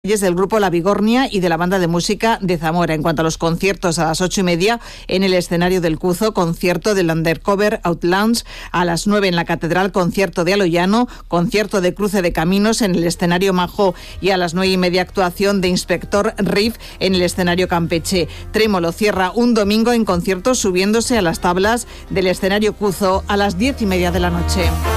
del grupo La Vigornia y de la banda de música de Zamora. En cuanto a los conciertos, a las 8:30 en el escenario del Cuzo, concierto del Undercover Outlands, a las 9 en la Catedral, concierto de Aloyano, concierto de Cruce de Caminos en el escenario Majo y a las 9:30 actuación de Inspector Riff en el escenario Campeche. Trémolo cierra un domingo en concierto subiéndose a las tablas del escenario Cuzo a las 10:30 de la noche.